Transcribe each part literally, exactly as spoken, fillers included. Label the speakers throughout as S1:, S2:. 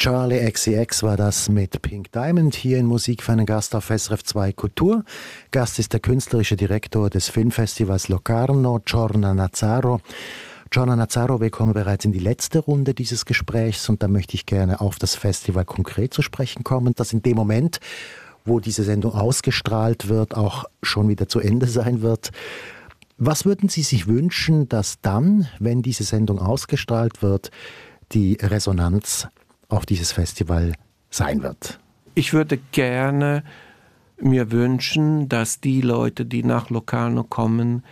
S1: Charli X C X war das mit Pink Diamond hier in Musik für einen Gast auf S R F zwei Kultur. Gast ist der künstlerische Direktor des Filmfestivals Locarno, Giorna Nazzaro. Giorna Nazzaro, wir kommen bereits in die letzte Runde dieses Gesprächs und da möchte ich gerne auf das Festival konkret zu sprechen kommen, das in dem Moment, wo diese Sendung ausgestrahlt wird, auch schon wieder zu Ende sein wird. Was würden Sie sich wünschen, dass dann, wenn diese Sendung ausgestrahlt wird, die Resonanz auf dieses Festival sein wird?
S2: Ich würde gerne mir wünschen, dass die Leute, die nach Locarno kommen,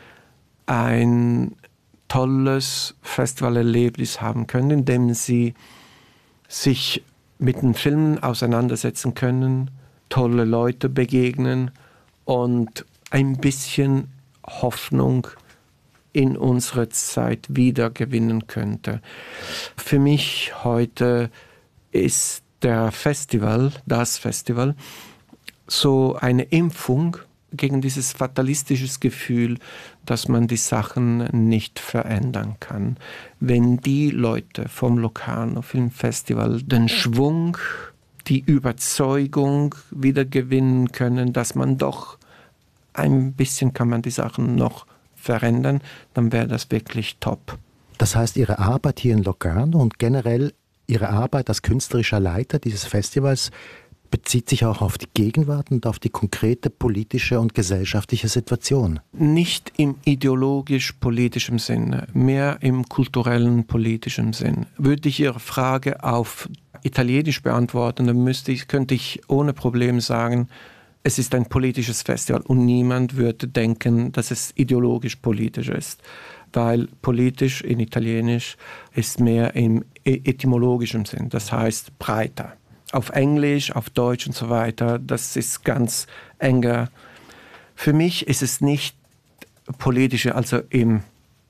S2: ein tolles Festivalerlebnis haben können, indem sie sich mit den Filmen auseinandersetzen können, tolle Leute begegnen und ein bisschen Hoffnung in unsere Zeit wieder gewinnen könnte. Für mich heute ist der Festival, das Festival, so eine Impfung gegen dieses fatalistische Gefühl, dass man die Sachen nicht verändern kann. Wenn die Leute vom Locarno Filmfestival den Schwung, die Überzeugung wieder gewinnen können, dass man doch ein bisschen kann man die Sachen noch verändern, dann wäre das wirklich top.
S1: Das heißt, Ihre Arbeit hier in Locarno und generell Ihre Arbeit als künstlerischer Leiter dieses Festivals bezieht sich auch auf die Gegenwart und auf die konkrete politische und gesellschaftliche Situation.
S2: Nicht im ideologisch-politischen Sinne, mehr im kulturellen politischen Sinn. Würde ich Ihre Frage auf Italienisch beantworten, dann müsste ich, könnte ich ohne Probleme sagen, es ist ein politisches Festival und niemand würde denken, dass es ideologisch-politisch ist. Weil politisch in Italienisch ist mehr im etymologischen Sinn, das heißt breiter. Auf Englisch, auf Deutsch und so weiter, das ist ganz enger. Für mich ist es nicht politische, also im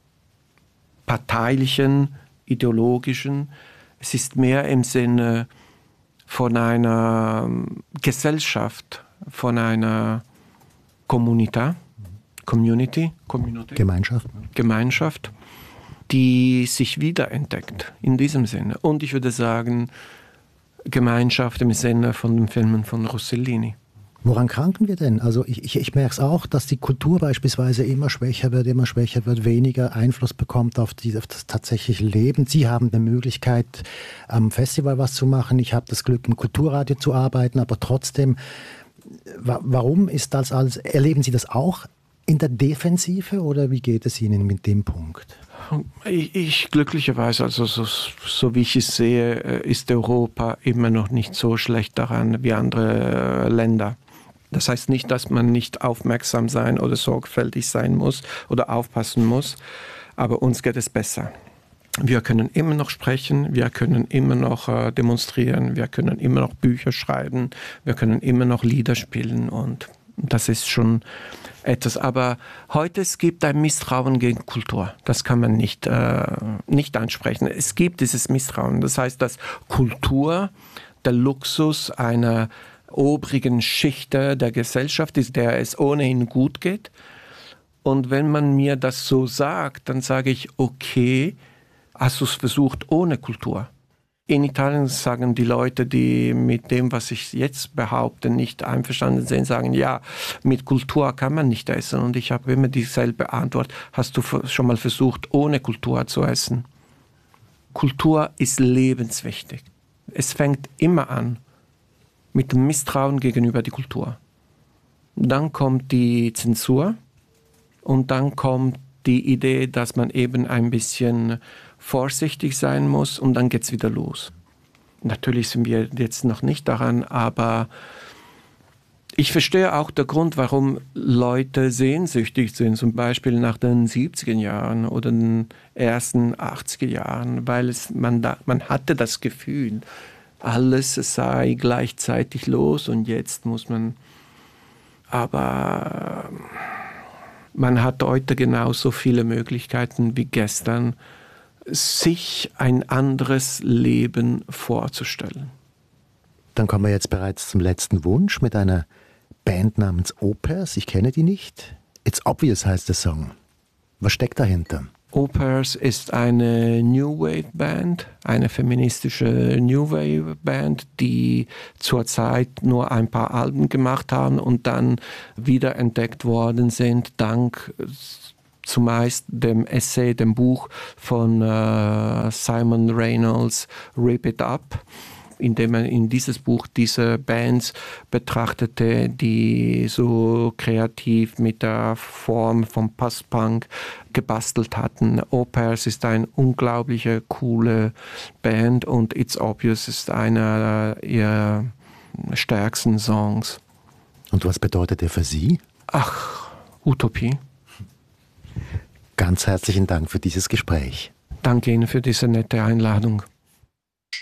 S2: parteilichen, ideologischen. Es ist mehr im Sinne von einer Gesellschaft, von einer Comunità, Community, Community,
S1: Gemeinschaft.
S2: Gemeinschaft, die sich wiederentdeckt in diesem Sinne. Und ich würde sagen, Gemeinschaft im Sinne von den Filmen von Rossellini.
S1: Woran kranken wir denn? Also ich, ich, ich merke es auch, dass die Kultur beispielsweise immer schwächer wird, immer schwächer wird, weniger Einfluss bekommt auf, die, auf das tatsächliche Leben. Sie haben die Möglichkeit, am Festival was zu machen. Ich habe das Glück, im Kulturradio zu arbeiten, aber trotzdem, wa- warum ist das alles? Erleben Sie das auch in der Defensive oder wie geht es Ihnen mit dem Punkt?
S2: Ich, ich glücklicherweise, also so, so wie ich es sehe, ist Europa immer noch nicht so schlecht daran wie andere Länder. Das heißt nicht, dass man nicht aufmerksam sein oder sorgfältig sein muss oder aufpassen muss, aber uns geht es besser. Wir können immer noch sprechen, wir können immer noch äh, demonstrieren, wir können immer noch Bücher schreiben, wir können immer noch Lieder spielen und das ist schon etwas. Aber heute es gibt ein Misstrauen gegen Kultur. Das kann man nicht, äh, nicht ansprechen. Es gibt dieses Misstrauen. Das heißt, dass Kultur der Luxus einer obrigen Schicht der Gesellschaft ist, der es ohnehin gut geht. Und wenn man mir das so sagt, dann sage ich, okay, hast du es versucht ohne Kultur? In Italien sagen die Leute, die mit dem, was ich jetzt behaupte, nicht einverstanden sind, sagen, ja, mit Kultur kann man nicht essen. Und ich habe immer dieselbe Antwort, hast du schon mal versucht, ohne Kultur zu essen? Kultur ist lebenswichtig. Es fängt immer an mit dem Misstrauen gegenüber der Kultur. Dann kommt die Zensur und dann kommt die Idee, dass man eben ein bisschen vorsichtig sein muss und dann geht es wieder los. Natürlich sind wir jetzt noch nicht daran, aber ich verstehe auch den Grund, warum Leute sehnsüchtig sind, zum Beispiel nach den siebziger Jahren oder den ersten achtziger Jahren, weil es, man, da, man hatte das Gefühl, alles sei gleichzeitig los und jetzt muss man, aber man hat heute genauso viele Möglichkeiten wie gestern, sich ein anderes Leben vorzustellen.
S1: Dann kommen wir jetzt bereits zum letzten Wunsch mit einer Band namens Opers. Ich kenne die nicht. It's Obvious heißt der Song. Was steckt dahinter?
S2: Opers ist eine New Wave Band, eine feministische New Wave Band, die zurzeit nur ein paar Alben gemacht haben und dann wiederentdeckt worden sind, dank zumeist dem Essay, dem Buch von äh, Simon Reynolds, Rip It Up, indem er in dieses Buch diese Bands betrachtete, die so kreativ mit der Form vom Post-Punk gebastelt hatten. Opers ist eine unglaubliche, coole Band und It's Obvious ist einer ihrer stärksten Songs.
S1: Und was bedeutet er für Sie?
S2: Ach, Utopie.
S1: Ganz herzlichen Dank für dieses Gespräch.
S2: Danke Ihnen für diese nette Einladung.